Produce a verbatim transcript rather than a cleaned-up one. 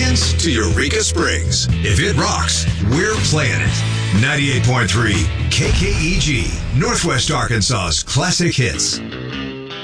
Canadians to Eureka Springs. If it rocks, we're playing it. ninety-eight point three K K E G, Northwest Arkansas's classic hits.